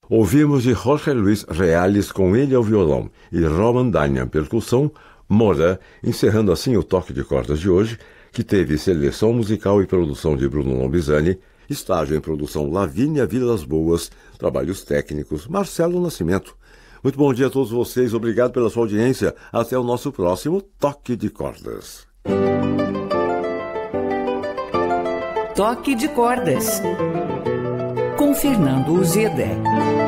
Ouvimos de Jorge Luis Reales com ele ao violão e Roman Danian percussão, Mora, encerrando assim o Toque de Cordas de hoje, que teve seleção musical e produção de Bruno Lombizani, estágio em produção Lavínia Vilas Boas, trabalhos técnicos Marcelo Nascimento. Muito bom dia a todos vocês, obrigado pela sua audiência. Até o nosso próximo Toque de Cordas. Toque de Cordas, com Fernando Uzeda.